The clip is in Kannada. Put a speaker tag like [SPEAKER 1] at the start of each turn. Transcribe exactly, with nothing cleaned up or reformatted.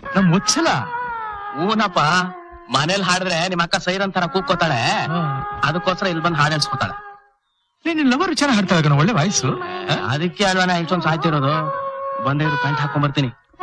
[SPEAKER 1] ನಮ್ ಮುಚ್ಚಲ
[SPEAKER 2] ಊನಪ್ಪ ಮನೇಲಿ ಹಾಡಿದ್ರೆ ನಿಮ್ ಅಕ್ಕ ಸೈರನ್ ತರ ಕೂಗ್ಕೋತಾಳೆ, ಅದಕ್ಕೋಸ್ಕರ ಇಲ್ಲಿ ಬಂದು ಹಾಡು ಹೇಳ್ಸ್ಕೊತಾಳೆ.
[SPEAKER 1] ನೀನ್ ಲವರ್ ಚೆನ್ನಾಗಿ ಹಾಡ್ತಾಳ ಕಣ, ಒಳ್ಳೆ ವಾಯ್ಸು.
[SPEAKER 2] ಅದಕ್ಕೆ ಅಲ್ವಾ ನಾ ಇಷ್ಟೊಂದು ಸಾಯ್ತಿರೋದು. ಬಂದೇ ಪ್ಯಾಂಟ್ ಹಾಕೊಂಡ್ ಬರ್ತೀನಿ.